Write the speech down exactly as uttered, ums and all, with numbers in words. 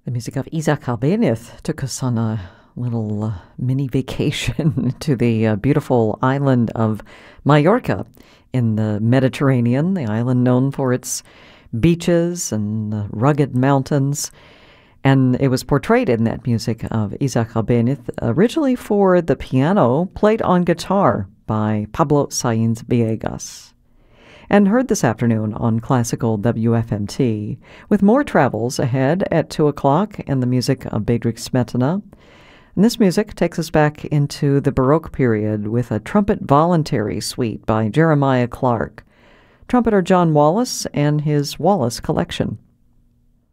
The music of Isaac Albéniz took us on a little uh, mini vacation to the uh, beautiful island of Mallorca in the Mediterranean, the island known for its beaches and uh, rugged mountains. And it was portrayed in that music of Isaac Albéniz, originally for the piano, played on guitar by Pablo Sáenz Villegas. And heard this afternoon on Classical W F M T, with more travels ahead at two o'clock and the music of Bedřich Smetana. And this music takes us back into the Baroque period with a trumpet voluntary suite by Jeremiah Clark, trumpeter John Wallace and his Wallace Collection.